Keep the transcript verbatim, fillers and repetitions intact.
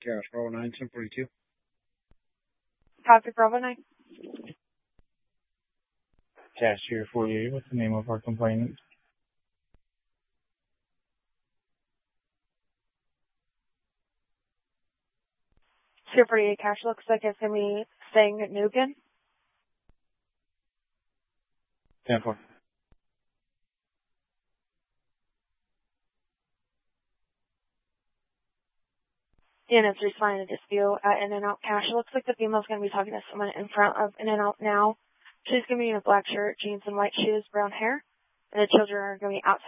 Cash Bravo nine, ten forty-two. Copy Bravo nine. Cashier forty-eight, what's the name of our complainant? Tier forty-eight cash looks like it's going to be staying at Nugan. ten four. And it's responding to dispute at In-N-Out Cash. It looks like the female's going to be talking to someone in front of In-N-Out now. She's going to be in a black shirt, jeans, and white shoes, brown hair. And the children are going to be outside.